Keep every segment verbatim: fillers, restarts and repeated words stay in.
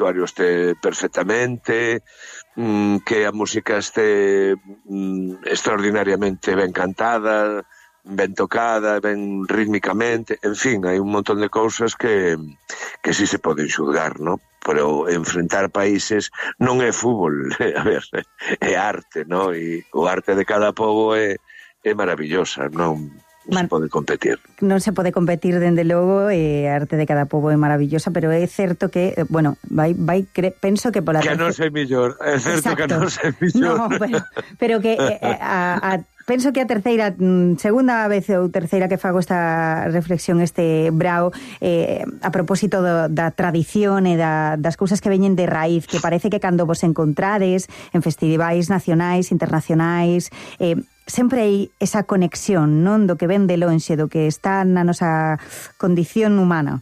vestuario este perfectamente, mm, que a música este mm, extraordinariamente ben cantada, ben tocada, ben rítmicamente, en fin, hai un montón de cousas que que sí se poden xulgar, ¿no? Pero enfrentar países non é fútbol, a ver, é arte, ¿no? E o arte de cada pobo é, é maravillosa, non, non Man, se pode competir. Non se pode competir, dende logo, e a arte de cada pobo é maravillosa, pero é certo que, bueno, vai, vai cre, penso que pola... Que non sei millor, é certo. Exacto. Que non sei millor. No, pero, pero que eh, a, a penso que a terceira, segunda vez ou terceira que fago esta reflexión, este brao, eh, a propósito do, da tradición e da, das cousas que veñen de raíz, que parece que cando vos encontrades en festivais nacionais, internacionais, eh, sempre hai esa conexión, non? Do que ven de lonxe, do que está na nosa condición humana.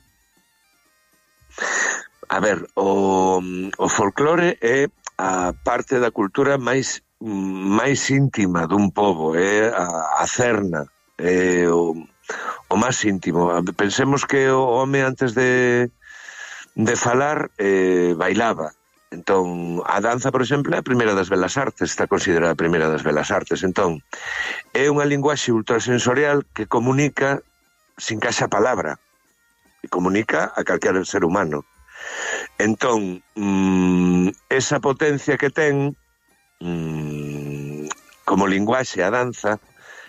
A ver, o, o folclore é a parte da cultura máis máis íntima dun pobo, é a, a cerna, é o, o máis íntimo. Pensemos que o home antes de, de falar eh, bailaba. Entón, a danza, por exemplo, é a primeira das belas artes, está considerada a primeira das belas artes. Entón, é unha linguaxe ultrasensorial que comunica sin que haxa palabra, e comunica a calquer ser humano. Entón, mmm, esa potencia que ten Mm, como linguaxe a danza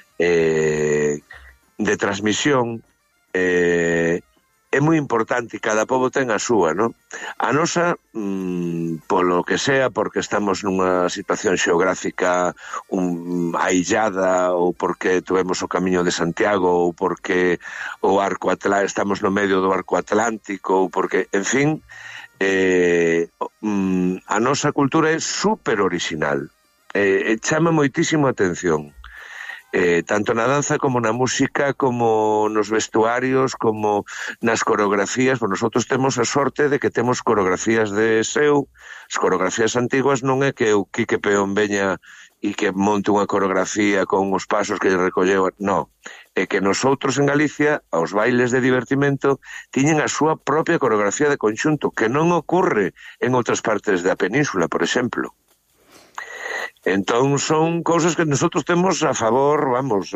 eh, de transmisión eh, é moi importante, cada pobo ten a súa, non? A nosa, mm, polo que sea, porque estamos nunha situación xeográfica un, aillada, ou porque tuvemos o Camiño de Santiago, ou porque o arco Atlántico, estamos no medio do arco Atlántico, ou porque, en fin, Eh, mm, a nosa cultura é super original, eh, chama moitísimo a atención, eh, tanto na danza como na música, como nos vestuarios, como nas coreografías. Pues nosotros temos a sorte de que temos coreografías de seu. As coreografías antiguas non é que o Quique Peón veña e que monte unha coreografía con os pasos que lle recolleu, non, é que nosotros en Galicia, aos bailes de divertimento, tiñen a súa propia coreografía de conxunto, que non ocorre en outras partes da península, por exemplo. Entón, son cousas que nosotros temos a favor, vamos,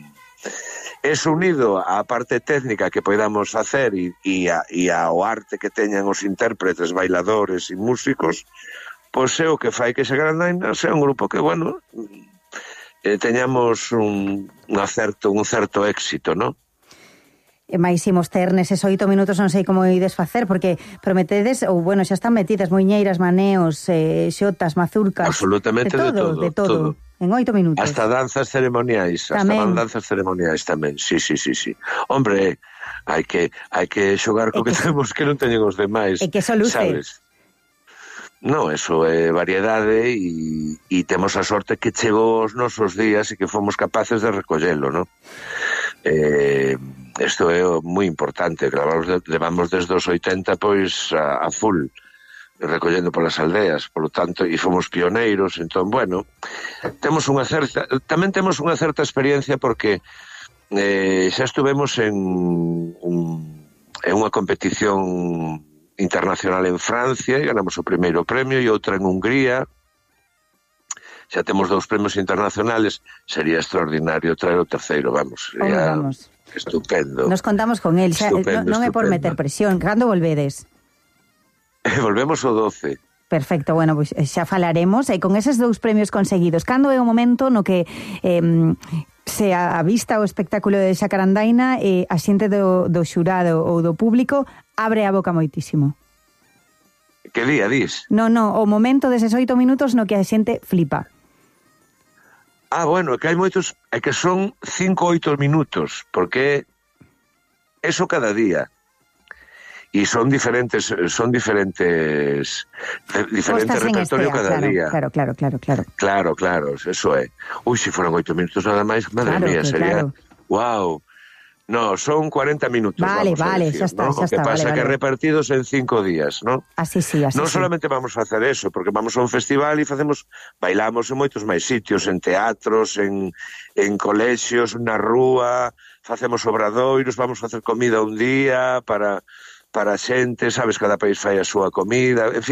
eso unido á parte técnica que podamos facer e, e, a, e ao arte que teñan os intérpretes, bailadores e músicos, pois é o que fai que esa Grandaina sea un grupo que, bueno, eh, teñamos un, un, certo, un certo éxito, non? E máis imos ter neses oito minutos, non sei como ides facer, porque prometedes, ou bueno, xa están metidas muiñeiras, maneos, eh, xotas, mazurcas, absolutamente de todo, de todo, de todo, todo. En oito minutos. Hasta danzas ceremoniais, tamén. Hasta danzas ceremoniais tamén, sí, sí, sí, sí. Hombre, hai que hai que xogar co que, que temos que non teñen os demais, e que eso luce, sabes? No, eso é variedade e, e temos a sorte que chegou os nosos días e que fomos capaces de recollelo, non? Eh, isto é moi importante, levamos desde os oitenta pois a, a full recollendo polas aldeas, polo tanto, e fomos pioneiros. Entón, bueno, temos unha certa, tamén temos unha certa experiencia porque eh, xa estuvemos en, un, en unha competición internacional en Francia e ganamos o primeiro premio, e outra en Hungría. Xa temos dous premios internacionales, sería extraordinario traer o terceiro, vamos, sería oh, vamos. Estupendo. Nos contamos con el, xa, estupendo, non é por meter presión. Cando volvedes? Volvemos o doce. Perfecto, bueno, pois pues xa falaremos, e con eses dous premios conseguidos, cando é o momento no que eh, se avista o espectáculo de Xacarandaina e a xente do, do xurado ou do público abre a boca moitísimo? Que día, dis? No, no, o momento deses oito minutos no que a xente flipa. Ah, bueno, é que hai moitos, é que son cinco, oito minutos, porque eso cada día. E son diferentes, son diferentes, diferentes repertorio cada claro, día. Claro, claro, claro, claro. Claro, claro, eso é. Ui, se foran oito minutos nada máis, madre claro, mía, sería... Claro. Wow. No, son cuarenta minutos, vale, vamos a vale, decir, xa está, ¿no? xa O que está, pasa vale, que vale. repartidos en cinco días, ¿no? Así sí, así non sí. solamente vamos a facer eso, porque vamos a un festival e facemos, bailamos en moitos máis sitios, en teatros, en, en colexios, na rúa, facemos obradoiros, vamos a facer comida un día para... para a xente, sabes, cada país fai a súa comida, en fin,